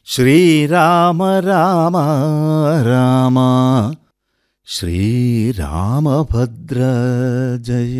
ശ്രീരാമ രാമ രാമ ശ്രീരാമഭദ്ര ജയ.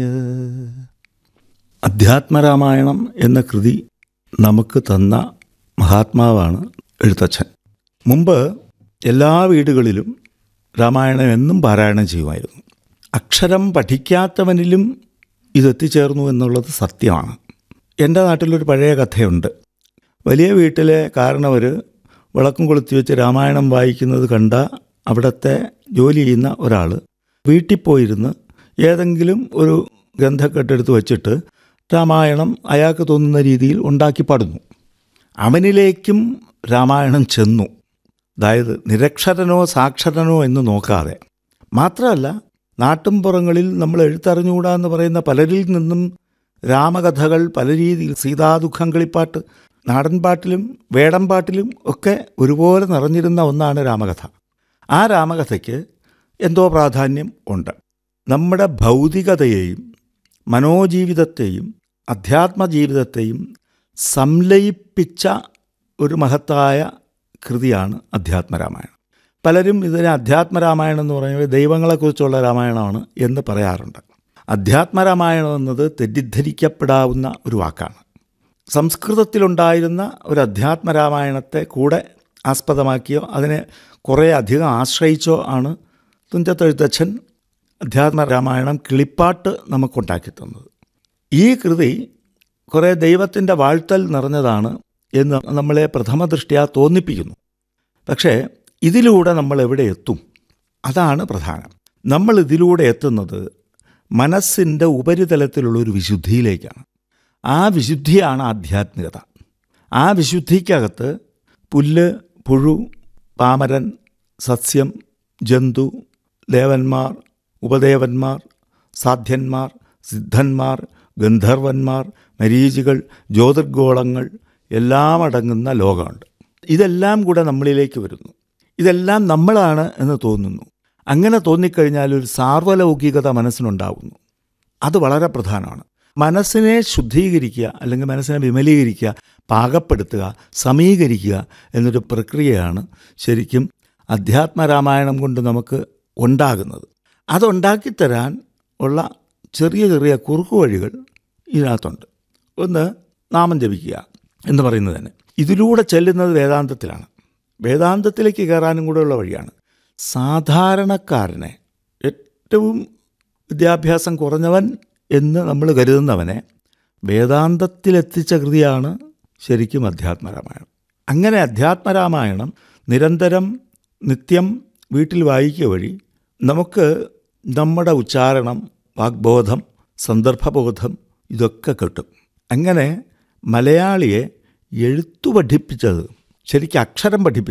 അധ്യാത്മരാമായണം എന്ന കൃതി നമുക്ക് തന്ന മഹാത്മാവാണ് എഴുത്തച്ഛൻ. മുമ്പ് എല്ലാ വീടുകളിലും രാമായണം എന്നും പാരായണം ചെയ്യുമായിരുന്നു. അക്ഷരം പഠിക്കാത്തവനിലും ഇതെത്തിച്ചേർന്നു എന്നുള്ളത് സത്യമാണ്. എൻ്റെ നാട്ടിലൊരു പഴയ കഥയുണ്ട്. വലിയ വീട്ടിലെ കാരണവർ വിളക്കും കൊളുത്തി വെച്ച് രാമായണം വായിക്കുന്നത് കണ്ട അവിടുത്തെ ജോലി ചെയ്യുന്ന ഒരാൾ വീട്ടിൽ പോയിരുന്ന് ഏതെങ്കിലും ഒരു ഗ്രന്ഥക്കെട്ടെടുത്ത് വച്ചിട്ട് രാമായണം അയാൾക്ക് തോന്നുന്ന രീതിയിൽ ഉണ്ടാക്കി പാടുന്നു. അവനിലേക്കും രാമായണം ചെന്നു. അതായത് നിരക്ഷരനോ സാക്ഷരനോ എന്ന് നോക്കാതെ. മാത്രമല്ല, നാട്ടിൻപുറങ്ങളിൽ നമ്മൾ എഴുത്തറിഞ്ഞുകൂടാ എന്ന് പറയുന്ന പലരിൽ നിന്നും രാമകഥകൾ പല രീതിയിൽ, സീതാദുഃഖം കളിപ്പാട്ട്, നാടൻപാട്ടിലും വേടൻപാട്ടിലും ഒക്കെ ഒരുപോലെ നിറഞ്ഞിരുന്ന ഒന്നാണ് രാമകഥ. ആ രാമകഥയ്ക്ക് എന്തോ പ്രാധാന്യം ഉണ്ട്. നമ്മുടെ ഭൗതികതയെയും മനോജീവിതത്തെയും അധ്യാത്മജീവിതത്തെയും സംലയിപ്പിച്ച ഒരു മഹത്തായ കൃതിയാണ് അധ്യാത്മരാമായണം. പലരും ഇതിനെ അധ്യാത്മരാമായണം എന്ന് പറയുന്നത് ദൈവങ്ങളെക്കുറിച്ചുള്ള രാമായണമാണ് എന്ന് പറയാറുണ്ട്. അധ്യാത്മരാമായണം എന്നത് തെറ്റിദ്ധരിക്കപ്പെടാവുന്ന ഒരു വാക്കാണ്. സംസ്കൃതത്തിലുണ്ടായിരുന്ന ഒരു അധ്യാത്മരാമായണത്തെ കൂടെ ആസ്പദമാക്കിയോ അതിനെ കുറേ അധികം ആശ്രയിച്ചോ ആണ് തുഞ്ചത്തെഴുത്തച്ഛൻ അധ്യാത്മരാമായണം കിളിപ്പാട്ട് നമുക്കുണ്ടാക്കി തന്നത്. ഈ കൃതി കുറേ ദൈവത്തിൻ്റെ വാഴ്ത്തൽ നിറഞ്ഞതാണ് എന്ന് നമ്മളെ പ്രഥമ ദൃഷ്ട്യാ തോന്നിപ്പിക്കുന്നു. പക്ഷേ ഇതിലൂടെ നമ്മൾ എവിടെ എത്തും? അതാണ് പ്രധാനം. നമ്മൾ ഇതിലൂടെ എത്തുന്നത് മനസ്സിൻ്റെ ഉപരിതലത്തിലുള്ളൊരു വിശുദ്ധിയിലേക്കാണ്. ആ വിശുദ്ധിയാണ് ആധ്യാത്മികത. ആ വിശുദ്ധിക്കകത്ത് പുല്ല്, പുഴു, പാമരൻ, സസ്യം, ജന്തു, ദേവന്മാർ, ഉപദേവന്മാർ, സാധ്യന്മാർ, സിദ്ധന്മാർ, ഗന്ധർവന്മാർ, മരീചികൾ, ജ്യോതിർഗോളങ്ങൾ എല്ലാം അടങ്ങുന്ന ലോകമുണ്ട്. ഇതെല്ലാം കൂടെ നമ്മളിലേക്ക് വരുന്നു. ഇതെല്ലാം നമ്മളാണ് എന്ന് തോന്നുന്നു. അങ്ങനെ തോന്നിക്കഴിഞ്ഞാൽ ഒരു സാർവലൗകികത മനസ്സിനുണ്ടാകുന്നു. അത് വളരെ പ്രധാനമാണ്. മനസ്സിനെ ശുദ്ധീകരിക്കുക, അല്ലെങ്കിൽ മനസ്സിനെ വിമലീകരിക്കുക, പാകപ്പെടുത്തുക, സമീകരിക്കുക എന്നൊരു പ്രക്രിയയാണ് ശരിക്കും അധ്യാത്മരാമായണം കൊണ്ട് നമുക്ക് ഉണ്ടാകുന്നത്. അതുണ്ടാക്കിത്തരാൻ ഉള്ള ചെറിയ ചെറിയ കുറുക്കു വഴികൾ ഇതിനകത്തുണ്ട്. ഒന്ന്, നാമം ജപിക്കുക എന്ന് പറയുന്നത് തന്നെ. ഇതിലൂടെ ചെല്ലുന്നത് വേദാന്തത്തിലാണ്. വേദാന്തത്തിലേക്ക് കയറാനും കൂടെയുള്ള വഴിയാണ്. സാധാരണക്കാരനെ, ഏറ്റവും വിദ്യാഭ്യാസം കുറഞ്ഞവൻ എന്ന് നമ്മൾ കരുതുന്നവനെ വേദാന്തത്തിലെത്തിച്ച കൃതിയാണ് ശരിക്കും അധ്യാത്മരാമായണം. അങ്ങനെ അധ്യാത്മരാമായണം നിരന്തരം നിത്യം വീട്ടിൽ വായിക്കുക വഴി നമുക്ക് നമ്മുടെ ഉച്ചാരണം, വാഗ്ബോധം, സന്ദർഭബോധം ഇതൊക്കെ കിട്ടും. അങ്ങനെ മലയാളിയെ എഴുത്തു പഠിപ്പിച്ചത്, ശരിക്കും അക്ഷരം പഠിപ്പിച്ചത്